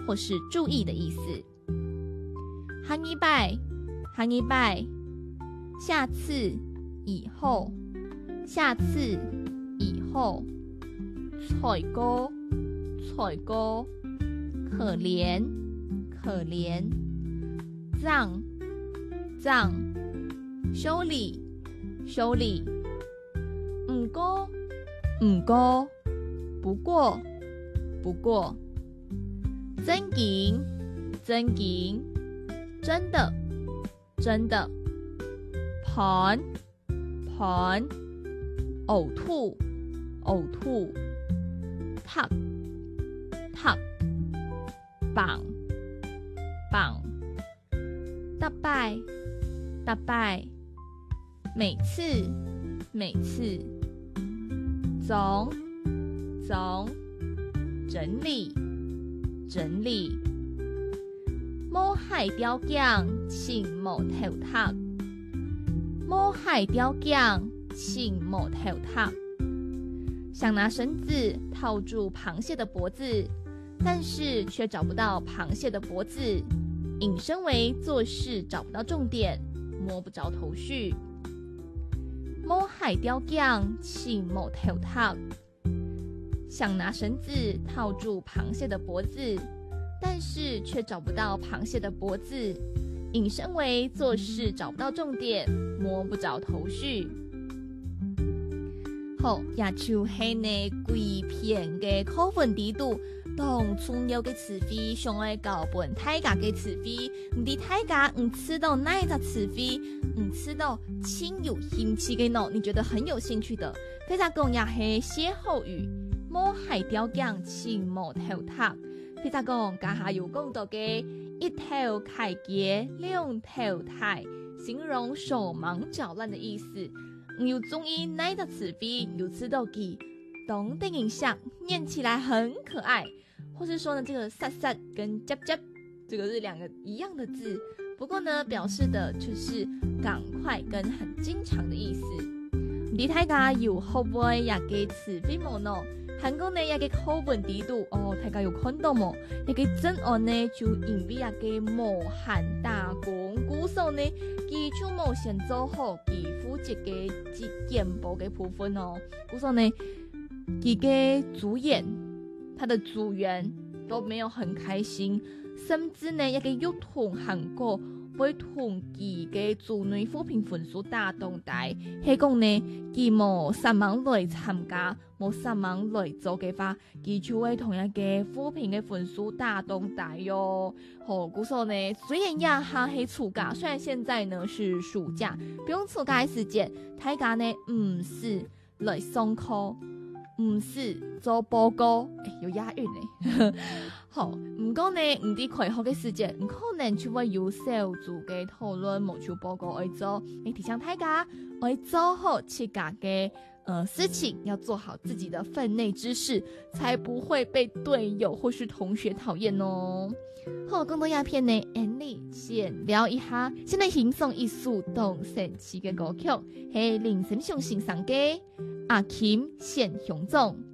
或是注意的意思。下一拜，下一拜，下次，以后，下次，以后。菜糕，菜糕，可怜，可怜。脏，脏，修理，修理。唔过，唔过，不过，不过。真紧，真紧，真的，真的。盘，盘，呕吐，呕吐。烫，烫，绑，绑。大拜，大拜，每次，每次。总，总，整理，整理。冇害雕匠，请冇头烫。冇害雕匠，请冇头烫。想拿绳子套住螃蟹的脖子，但是却找不到螃蟹的脖子，引申为做事找不到重点，摸不着头绪。冇害雕匠，请冇头烫。想拿绳子套住螃蟹的脖子，但是却找不到螃蟹的脖子，引申为做事找不到重点，摸不着头绪。好，也就是呢规篇的课文底度，当重要的词汇上来教本大家的词汇，你大家知道哪一个词汇，知道亲有兴趣的呢？你觉得很有兴趣的，非常讲也是歇后语，冇害雕匠，请冇头烫。非常讲家下有讲到的一头开结，两头太，形容手忙脚乱的意思。有中意哪一个词汇，有知道记懂的印象，念起来很可爱。或是说呢，这个撒撒跟夹夹，这个是两个一样的字，不过呢，表示的就是赶快跟很经常的意思。你大家有好不好也给词汇冇呢？韩国呢也给课文底度哦，大家有看到冇？也给真案呢就因为也给无限大功鼓手呢，基础冇先做好，几乎一个肩部的部分哦。鼓手呢，几个主演，他的组员都没有很开心，甚至呢也给又同韩国会同几个组内扶贫分数打动台，系讲呢，佢冇上网来参加，冇上网来做嘅话，佢就会同一个扶贫嘅分数打动台哟。好，故说呢，虽然呀哈系暑假，虽然现在呢是暑假，不用暑假的时间，大家呢唔是来上课。唔是做报告，有押韵呢。好，唔过呢，唔啲开学嘅时间，唔可能就会有小组嘅讨论，冇做报告去做。你提醒大家，要做好自家嘅事情，要做好自己的分内之事，才不会被队友或是同学讨厌哦。好，更多鸦片呢，Annie 先聊一下。现在欣赏一首动神奇嘅歌曲，系铃声上欣赏嘅。阿琴现雄总。